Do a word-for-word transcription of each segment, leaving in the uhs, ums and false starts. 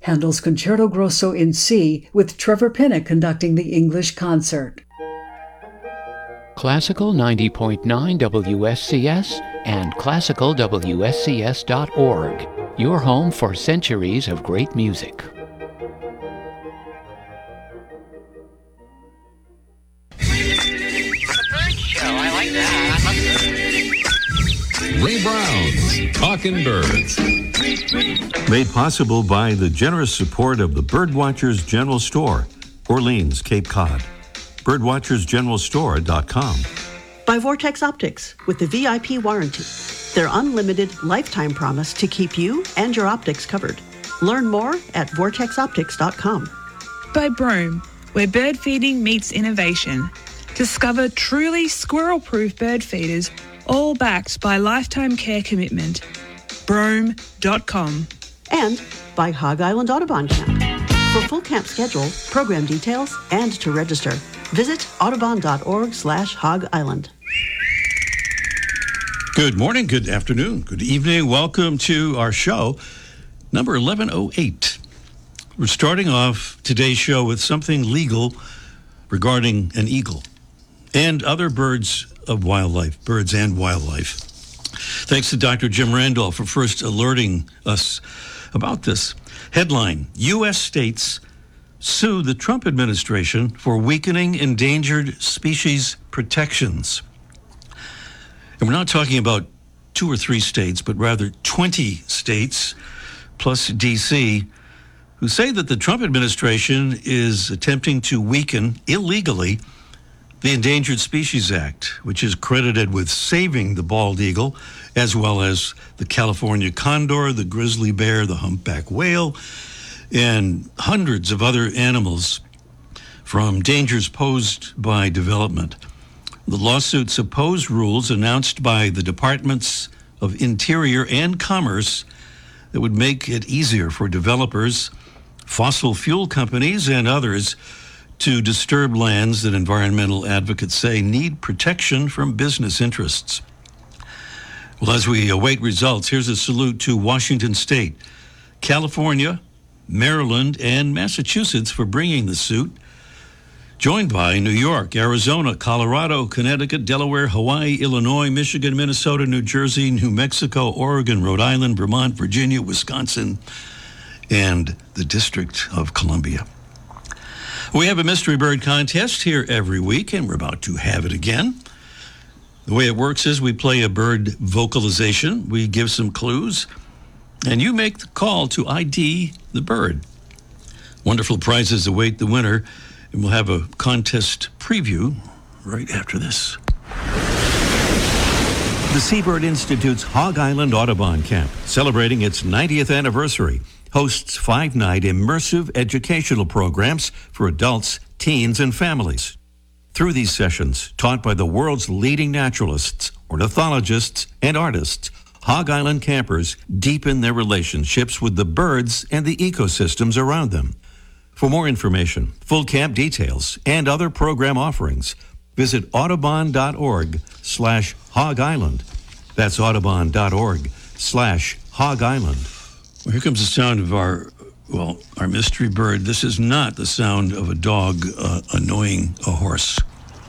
Handel's Concerto Grosso in C, with Trevor Pinnock conducting the English concert. Classical ninety point nine W S C S and classical W S C S dot org, your home for centuries of great music. Ray Brown's Talkin' Birds. Made possible by the generous support of the Birdwatchers General Store, Orleans, Cape Cod. birdwatchers general store dot com. By Vortex Optics with the V I P warranty. Their unlimited lifetime promise to keep you and your optics covered. Learn more at vortex optics dot com. By Broome, where bird feeding meets innovation. Discover truly squirrel-proof bird feeders, all backed by lifetime care commitment. broome dot com. And by Hog Island Audubon Camp. For full camp schedule, program details, and to register, visit audubon dot org slash hog island. Good morning, good afternoon, good evening. Welcome to our show, number eleven oh eight. We're starting off today's show with something legal regarding an eagle and other birds of wildlife, birds and wildlife. Thanks to Doctor Jim Randolph for first alerting us about this. Headline, U S states sue the Trump administration for weakening endangered species protections. And we're not talking about two or three states, but rather twenty states plus D C who say that the Trump administration is attempting to weaken illegally the Endangered Species Act, which is credited with saving the bald eagle, as well as the California condor, the grizzly bear, the humpback whale, and hundreds of other animals from dangers posed by development. The lawsuits oppose rules announced by the Departments of Interior and Commerce that would make it easier for developers, fossil fuel companies, and others to disturb lands that environmental advocates say need protection from business interests. Well, as we await results, here's a salute to Washington State, California, Maryland, and Massachusetts for bringing the suit, joined by New York, Arizona, Colorado, Connecticut, Delaware, Hawaii, Illinois, Michigan, Minnesota, New Jersey, New Mexico, Oregon, Rhode Island, Vermont, Virginia, Wisconsin, and the District of Columbia. We have a mystery bird contest here every week, and we're about to have it again. The way it works is we play a bird vocalization, we give some clues, and you make the call to I D the bird. Wonderful prizes await the winner, and we'll have a contest preview right after this. The Seabird Institute's Hog Island Audubon Camp, celebrating its ninetieth anniversary, hosts five-night immersive educational programs for adults, teens, and families. Through these sessions, taught by the world's leading naturalists, ornithologists, and artists, Hog Island campers deepen their relationships with the birds and the ecosystems around them. For more information, full camp details, and other program offerings, visit audubon dot org slash hog island. That's audubon dot org slash hog island. Well, here comes the sound of our, well, our mystery bird. This is not the sound of a dog uh, annoying a horse.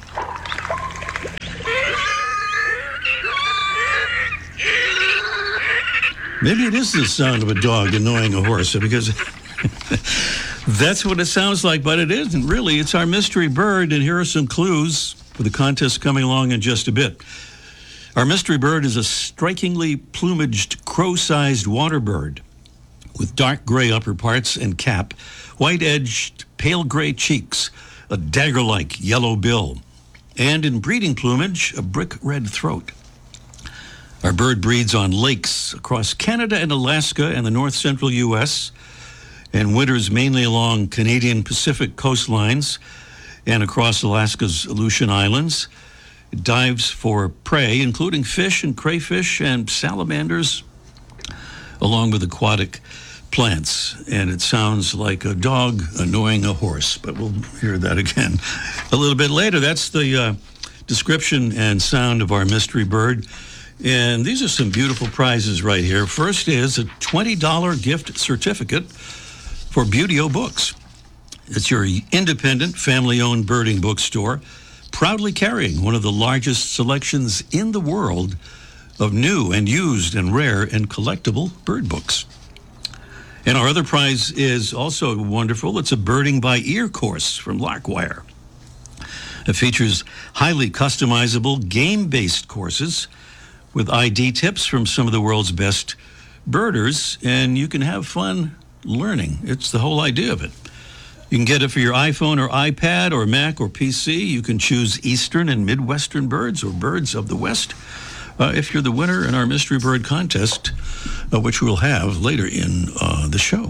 Maybe it is the sound of a dog annoying a horse, because that's what it sounds like, but it isn't really. It's our mystery bird, and here are some clues for the contest coming along in just a bit. Our mystery bird is a strikingly plumaged, crow-sized water bird with dark gray upper parts and cap, white-edged, pale gray cheeks, a dagger-like yellow bill, and in breeding plumage, a brick-red throat. Our bird breeds on lakes across Canada and Alaska and the north-central U S, and winters mainly along Canadian Pacific coastlines and across Alaska's Aleutian Islands. It dives for prey, including fish and crayfish and salamanders, along with aquatic plants. And it sounds like a dog annoying a horse, but we'll hear that again a little bit later. That's the uh, description and sound of our mystery bird. And these are some beautiful prizes right here. First is a twenty dollars gift certificate for Buteo Books. It's your independent, family-owned birding bookstore, proudly carrying one of the largest selections in the world of new and used and rare and collectible bird books. And our other prize is also wonderful. It's a Birding by Ear course from Larkwire. It features highly customizable, game-based courses with I D tips from some of the world's best birders, and you can have fun learning. It's the whole idea of it. You can get it for your iPhone or iPad or Mac or P C. You can choose Eastern and Midwestern birds or birds of the West uh, if you're the winner in our Mystery Bird Contest, uh, which we'll have later in uh, the show.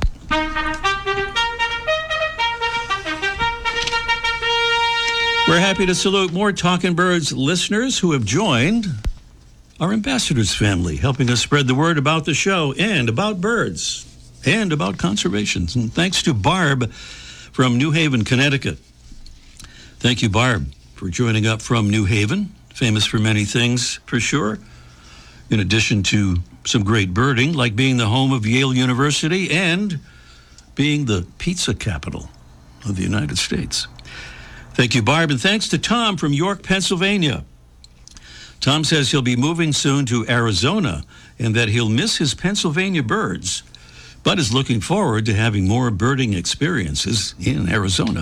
We're happy to salute more Talkin' Birds listeners who have joined our ambassadors family, helping us spread the word about the show and about birds and about conservation. And thanks to Barb from New Haven, Connecticut. Thank you, Barb, for joining up from New Haven, famous for many things, for sure, in addition to some great birding, like being the home of Yale University and being the pizza capital of the United States. Thank you, Barb, and thanks to Tom from York, Pennsylvania. Tom says he'll be moving soon to Arizona and that he'll miss his Pennsylvania birds, but is looking forward to having more birding experiences in Arizona.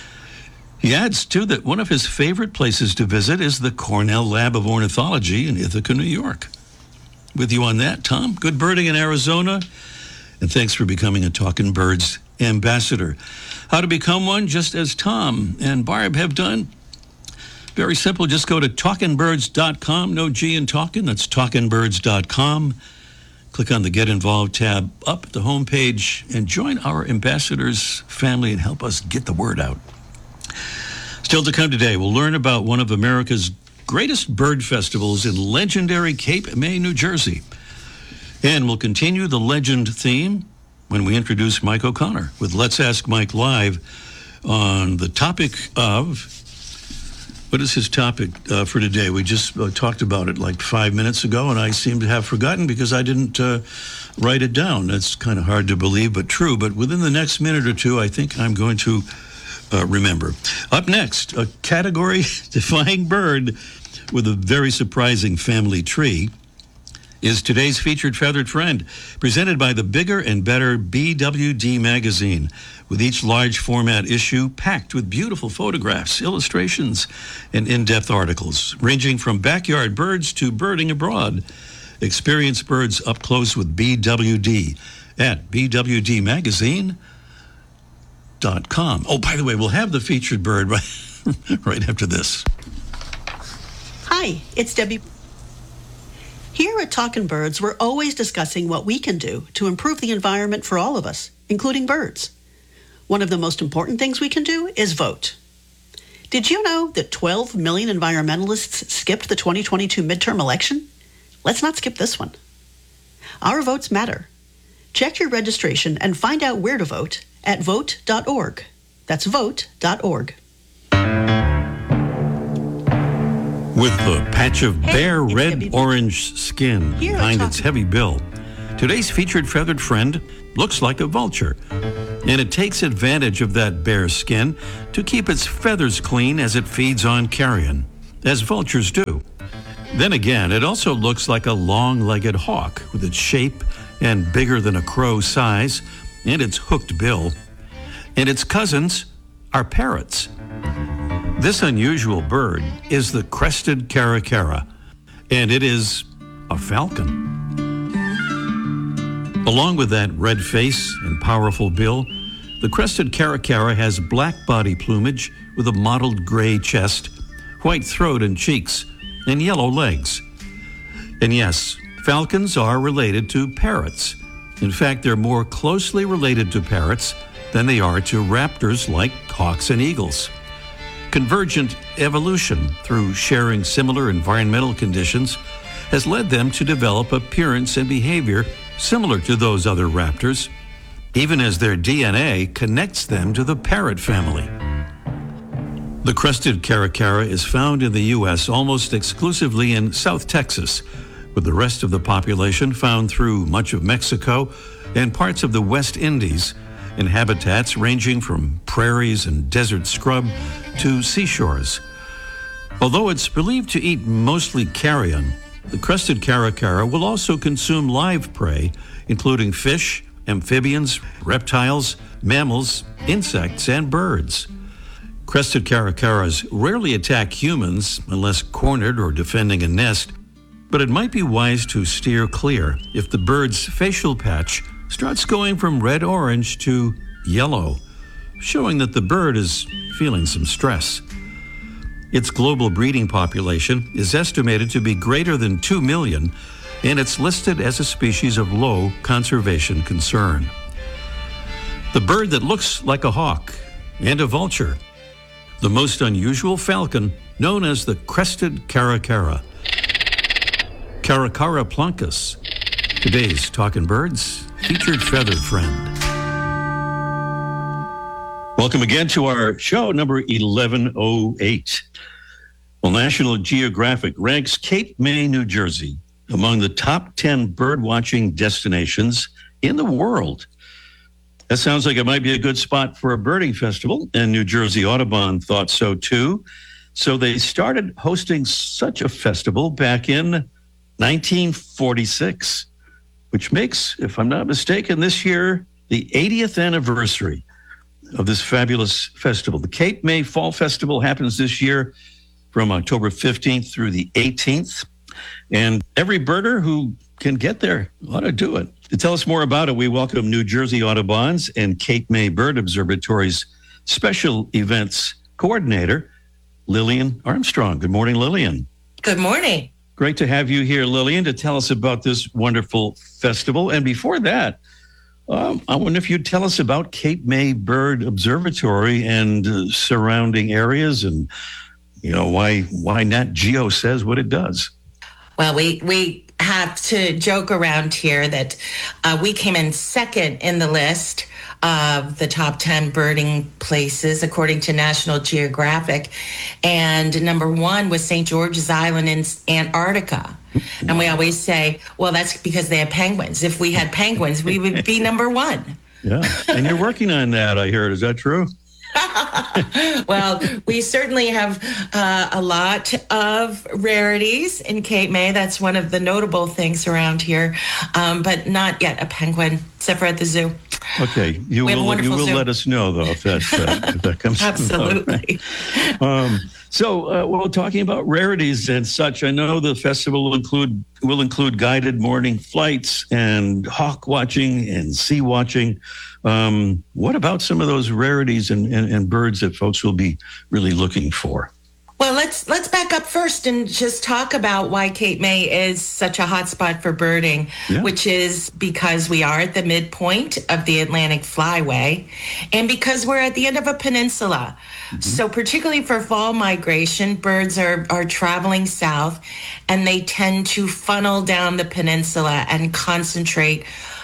He adds, too, that one of his favorite places to visit is the Cornell Lab of Ornithology in Ithaca, New York. With you on that, Tom. Good birding in Arizona, and thanks for becoming a Talkin' Birds ambassador. How to become one, just as Tom and Barb have done. Very simple. Just go to talkin birds dot com. No G in talkin'. That's talkin birds dot com. Click on the Get Involved tab up at the homepage and join our ambassadors family and help us get the word out. Still to come today, we'll learn about one of America's greatest bird festivals in legendary Cape May, New Jersey. And we'll continue the legend theme when we introduce Mike O'Connor with Let's Ask Mike Live on the topic of, what is his topic uh, for today? We just uh, talked about it like five minutes ago, and I seem to have forgotten because I didn't uh, write it down. That's kind of hard to believe, but true. But within the next minute or two, I think I'm going to uh, remember. Up next, a category-defying bird with a very surprising family tree is today's featured feathered friend, presented by the Bigger and Better B W D magazine, with each large format issue packed with beautiful photographs, illustrations, and in-depth articles, ranging from backyard birds to birding abroad. Experience birds up close with B W D at b w d magazine dot com. Oh, by the way, we'll have the featured bird right, right after this. Hi, it's Debbie. Here at Talkin' Birds, we're always discussing what we can do to improve the environment for all of us, including birds. One of the most important things we can do is vote. Did you know that twelve million environmentalists skipped the twenty twenty-two midterm election? Let's not skip this one. Our votes matter. Check your registration and find out where to vote at vote dot org. That's vote dot org. With a patch of Hey, bare it's red Debbie. orange skin Here behind at its Talkin' heavy bill, today's featured feathered friend looks like a vulture, and it takes advantage of that bare skin to keep its feathers clean as it feeds on carrion, as vultures do. Then again, it also looks like a long-legged hawk with its shape and bigger than a crow size and its hooked bill. And its cousins are parrots. This unusual bird is the crested caracara, and it is a falcon. Along with that red face and powerful bill, the crested caracara has black body plumage with a mottled gray chest, white throat and cheeks, and yellow legs. And yes, falcons are related to parrots. In fact, they're more closely related to parrots than they are to raptors like hawks and eagles. Convergent evolution through sharing similar environmental conditions has led them to develop appearance and behavior similar to those other raptors, even as their D N A connects them to the parrot family. The crested caracara is found in the U S almost exclusively in South Texas, with the rest of the population found through much of Mexico and parts of the West Indies, in habitats ranging from prairies and desert scrub to seashores. Although it's believed to eat mostly carrion, the crested caracara will also consume live prey, including fish, amphibians, reptiles, mammals, insects, and birds. Crested caracaras rarely attack humans unless cornered or defending a nest, but it might be wise to steer clear if the bird's facial patch starts going from red-orange to yellow, showing that the bird is feeling some stress. Its global breeding population is estimated to be greater than two million, and it's listed as a species of low conservation concern. The bird that looks like a hawk and a vulture, the most unusual falcon, known as the crested caracara. Caracara plancus, today's Talkin' Birds featured feathered friend. Welcome again to our show, number eleven oh eight. Well, National Geographic ranks Cape May, New Jersey, among the top ten bird-watching destinations in the world. That sounds like it might be a good spot for a birding festival, and New Jersey Audubon thought so too. So they started hosting such a festival back in nineteen forty-six, which makes, if I'm not mistaken, this year the eightieth anniversary of this fabulous festival. The Cape May Fall Festival happens this year from October fifteenth through the eighteenth. And every birder who can get there ought to do it. To tell us more about it, we welcome New Jersey Audubon's and Cape May Bird Observatory's special events coordinator, Lillian Armstrong. Good morning, Lillian. Good morning. Great to have you here, Lillian, to tell us about this wonderful festival. And before that, um, I wonder if you'd tell us about Cape May Bird Observatory and uh, surrounding areas, and you know why why Nat Geo says what it does. Well, we we have to joke around here that uh, we came in second in the list of the top ten birding places according to National Geographic, and number one was Saint George's Island in Antarctica. And we always say, well, that's because they have penguins. If we had penguins, we would be number one. Yeah, and you're working on that, I heard. Is that true? Well, we certainly have uh, a lot of rarities in Cape May. That's one of the notable things around here, um, but not yet a penguin, except for at the zoo. Okay, you We have a will you wonderful will zoo. let us know though if that uh, if that comes. Absolutely. Um, so, uh, well, talking about rarities and such, I know the festival will include will include guided morning flights and hawk watching and sea watching. Um, what about some of those rarities and, and, and birds that folks will be really looking for? Well, let's let's back up first and just talk about why Cape May is such a hot spot for birding, Yeah. which is because we are at the midpoint of the Atlantic Flyway and because we're at the end of a peninsula. Mm-hmm. So particularly for fall migration, birds are, are traveling south and they tend to funnel down the peninsula and concentrate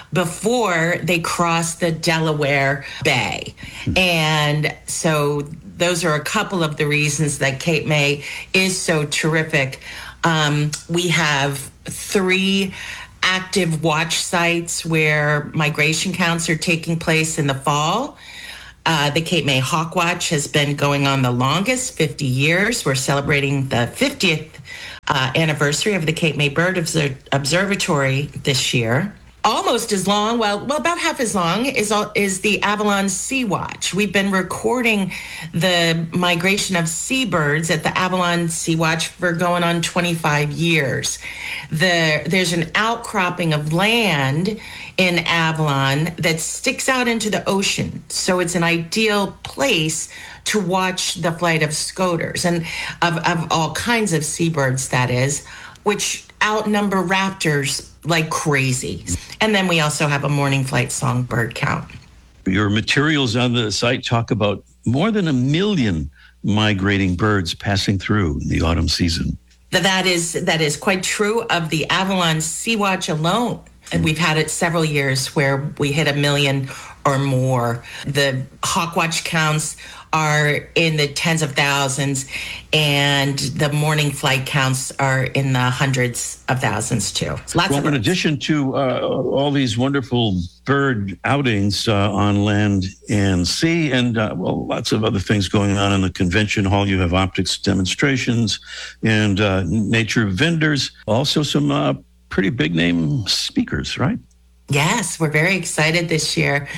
before they cross the Delaware Bay. Mm-hmm. And so those are a couple of the reasons that Cape May is so terrific. Um, we have three active watch sites where migration counts are taking place in the fall. Uh, the Cape May Hawk Watch has been going on the longest, fifty years. We're celebrating the fiftieth uh, anniversary of the Cape May Bird Obser- Observatory this year. Almost as long, well, well, about half as long is is the Avalon Sea Watch. We've been recording the migration of seabirds at the Avalon Sea Watch for going on twenty-five years. The, there's an outcropping of land in Avalon that sticks out into the ocean, so it's an ideal place to watch the flight of scoters and of, of all kinds of seabirds, that is, which outnumber raptors like crazy. And then we also have a morning flight songbird count. Your materials on the site talk about more than a million migrating birds passing through the autumn season. That is that is quite true of the Avalon Sea Watch alone. And we've had it several years where we hit a million or more. The Hawkwatch counts are in the tens of thousands, and the morning flight counts are in the hundreds of thousands too. Lots well, of in birds. addition to uh, all these wonderful bird outings uh, on land and sea, and uh, well, lots of other things going on in the convention hall. You have optics demonstrations and uh, nature vendors. Also, some uh, pretty big name speakers, right? Yes, we're very excited this year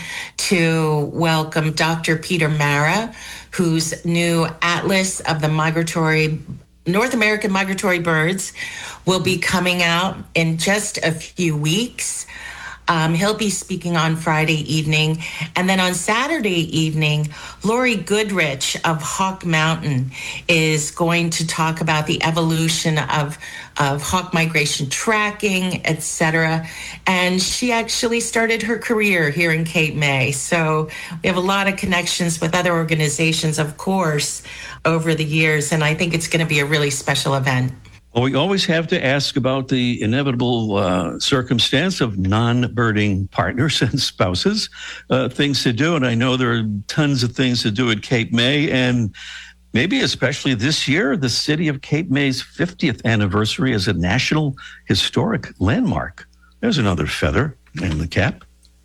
to welcome Doctor Peter Mara, whose new Atlas of the Migratory North American Migratory Birds will be coming out in just a few weeks. Um, he'll be speaking on Friday evening. And then on Saturday evening, Lori Goodrich of Hawk Mountain is going to talk about the evolution of, of hawk migration tracking, et cetera. And she actually started her career here in Cape May. So we have a lot of connections with other organizations, of course, over the years. And I think it's going to be a really special event. Well, we always have to ask about the inevitable uh, circumstance of non-birding partners and spouses, uh, things to do. And I know there are tons of things to do at Cape May, and maybe especially this year, the city of Cape May's fiftieth anniversary as a National Historic Landmark. There's another feather in the cap.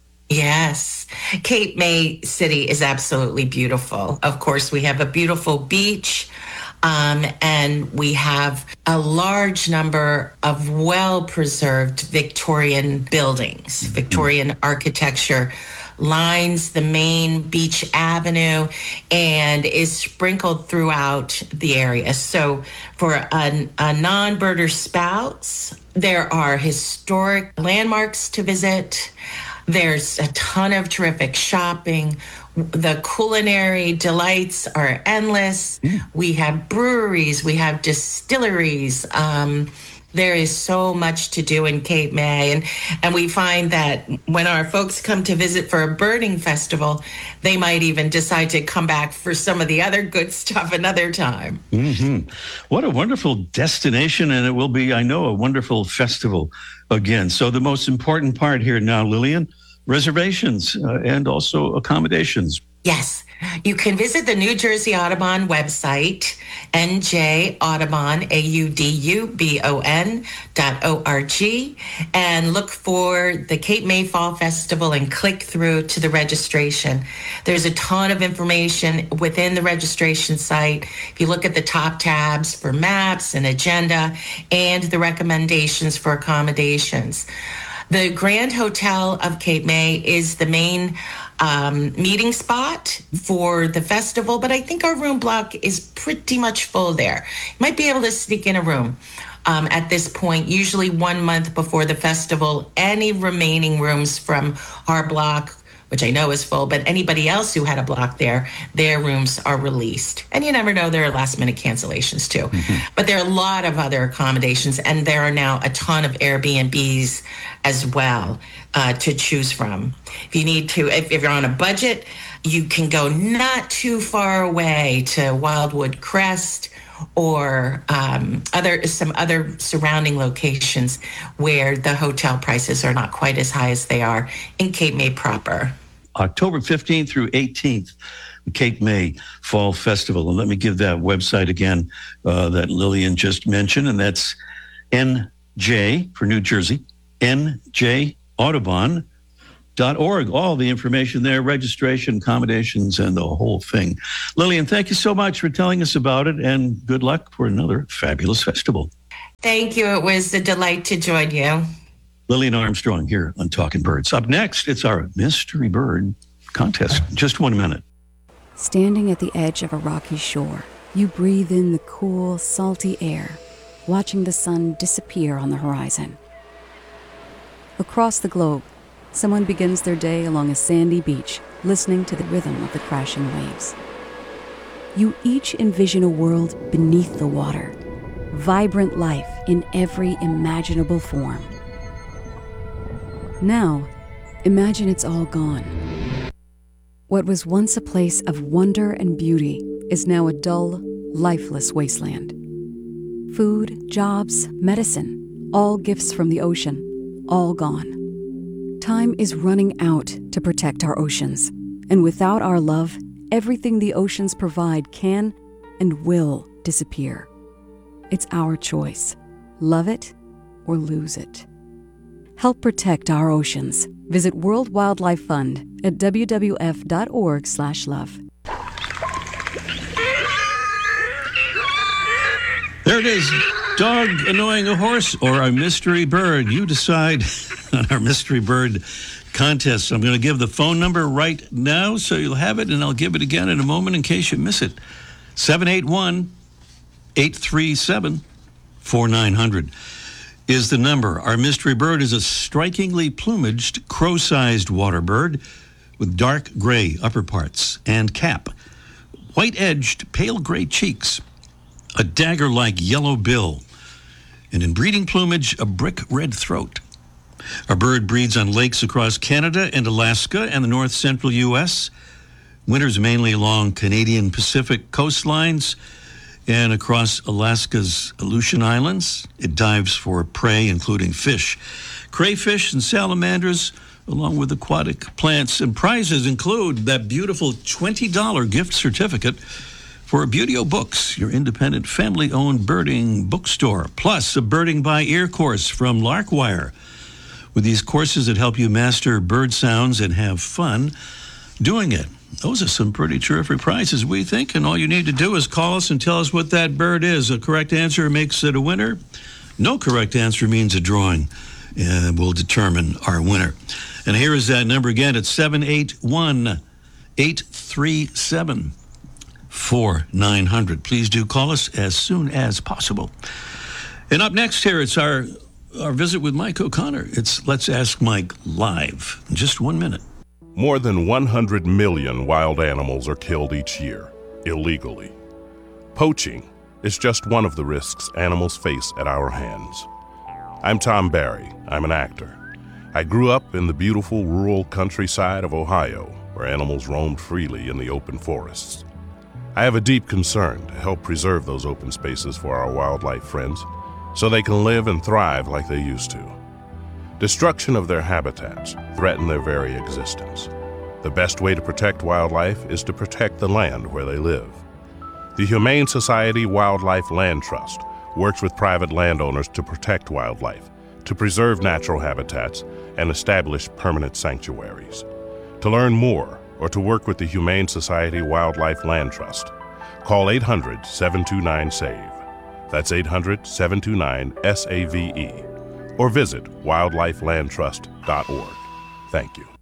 Yes. Cape May City is absolutely beautiful. Of course, we have a beautiful beach. Um, and we have a large number of well-preserved Victorian buildings. Victorian architecture lines the main beach avenue and is sprinkled throughout the area. So for a, a non-birder spouse, there are historic landmarks to visit. There's a ton of terrific shopping. The culinary delights are endless. Mm. We have breweries, we have distilleries. Um, there is so much to do in Cape May. And, and we find that when our folks come to visit for a birding festival, they might even decide to come back for some of the other good stuff another time. Mm-hmm. What a wonderful destination. And it will be, I know, a wonderful festival again. So the most important part here now, Lillian, reservations uh, and also accommodations. Yes. You can visit the New Jersey Audubon website, N J Audubon, A U D U B O N dot O R G, and look for the Cape May Fall Festival and click through to the registration. There's a ton of information within the registration site. If you look at the top tabs for maps and agenda and the recommendations for accommodations. The Grand Hotel of Cape May is the main um, meeting spot for the festival, but I think our room block is pretty much full there. You might be able to sneak in a room um, at this point, usually one month before the festival. Any remaining rooms from our block, which I know is full, but anybody else who had a block there, their rooms are released. And you never know, there are last minute cancellations too. Mm-hmm. But there are a lot of other accommodations, and there are now a ton of Airbnbs as well uh, to choose from. If you need to, if, if you're on a budget, you can go not too far away to Wildwood Crest or um, other some other surrounding locations where the hotel prices are not quite as high as they are in Cape May proper. October fifteenth through eighteenth, the Cape May Fall Festival. And let me give that website again uh, that Lillian just mentioned, and that's N J for New Jersey, N J Audubon dot org. All the information there, registration, accommodations, and the whole thing. Lillian, thank you so much for telling us about it, and good luck for another fabulous festival. Thank you. It was a delight to join you. Lillian Armstrong here on Talking Birds. Up next, it's our Mystery Bird contest. Just one minute. Standing at the edge of a rocky shore, you breathe in the cool, salty air, watching the sun disappear on the horizon. Across the globe, someone begins their day along a sandy beach, listening to the rhythm of the crashing waves. You each envision a world beneath the water, vibrant life in every imaginable form. Now, imagine it's all gone. What was once a place of wonder and beauty is now a dull, lifeless wasteland. Food, jobs, medicine, all gifts from the ocean, all gone. Time is running out to protect our oceans. And without our love, everything the oceans provide can and will disappear. It's our choice. Love it or lose it. Help protect our oceans. Visit World Wildlife Fund at w w f dot org slash love. There it is. Dog annoying a horse or a mystery bird. You decide on our mystery bird contest. I'm going to give the phone number right now so you'll have it, and I'll give it again in a moment in case you miss it. seven eight one, eight three seven, four nine zero zero is the number. Our mystery bird is a strikingly plumaged, crow-sized water bird with dark gray upper parts and cap, white-edged, pale gray cheeks, a dagger-like yellow bill, and in breeding plumage, a brick red throat. Our bird breeds on lakes across Canada and Alaska and the north-central U S, winters mainly along Canadian Pacific coastlines and across Alaska's Aleutian Islands. It dives for prey, including fish, crayfish, and salamanders, along with aquatic plants. And prizes include that beautiful twenty dollars gift certificate for Buteo Books, your independent family-owned birding bookstore, plus a Birding by Ear course from Larkwire. With these courses that help you master bird sounds and have fun doing it. Those are some pretty terrific prizes, we think, and all you need to do is call us and tell us what that bird is. A correct answer makes it a winner. No correct answer means a drawing, and we'll determine our winner. And here is that number again. It's seven eight one, eight three seven, four nine zero zero. Please do call us as soon as possible. And up next here, it's our, our visit with Mike O'Connor. It's Let's Ask Mike Live in just one minute. More than one hundred million wild animals are killed each year, illegally. Poaching is just one of the risks animals face at our hands. I'm Tom Barry. I'm an actor. I grew up in the beautiful rural countryside of Ohio, where animals roamed freely in the open forests. I have a deep concern to help preserve those open spaces for our wildlife friends so they can live and thrive like they used to. Destruction of their habitats threaten their very existence. The best way to protect wildlife is to protect the land where they live. The Humane Society Wildlife Land Trust works with private landowners to protect wildlife, to preserve natural habitats, and establish permanent sanctuaries. To learn more or to work with the Humane Society Wildlife Land Trust, call eight hundred, seven two nine, SAVE. That's eight hundred, seven two nine, S A V E. Or visit wildlife land trust dot org. Thank you.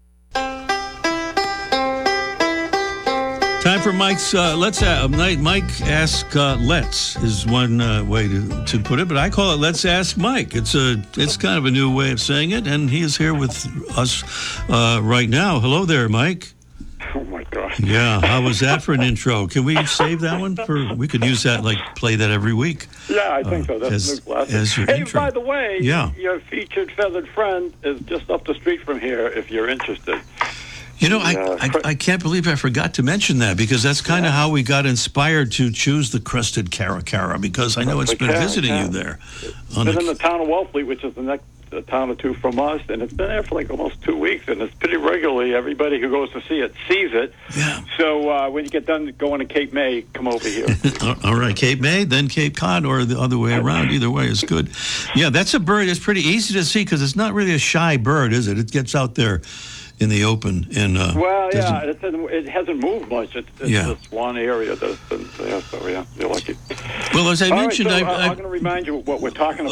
Time for Mike's, uh, let's, uh, Mike Ask uh, Let's is one uh, way to, to put it, but I call it Let's Ask Mike. It's a, it's kind of a new way of saying it, and he is here with us uh, right now. Hello there, Mike. Oh, my God. Yeah, how was that for an intro? Can we save that one? for? We could use that, like, play that every week. Yeah, I think uh, so. That's as, a new classic. as your Hey, intro. by the way, yeah. your featured feathered friend is just up the street from here if you're interested. You know, I, Yeah. I I can't believe I forgot to mention that, because that's kind of Yeah. how we got inspired to choose the crested caracara, because I know it's The been cara, visiting yeah. you there. It's On been the- in the town of Wellfleet, which is the next a town or two from us, and it's been there for like almost two weeks, and it's pretty regularly. Everybody who goes to see it sees it. Yeah. So uh, when you get done going to Cape May, come over here. All right, Cape May, then Cape Cod, or the other way around. Either way is good. Yeah, that's a bird. It's pretty easy to see because it's not really a shy bird, is it? It gets out there in the open and uh, Well, yeah, doesn't- it, hasn't- it hasn't moved much. It's, it's Yeah. just one area that's been there, so yeah, you're lucky. Well, as I All right, mentioned, so, I, uh, I, I'm going to remind you what we're talking about.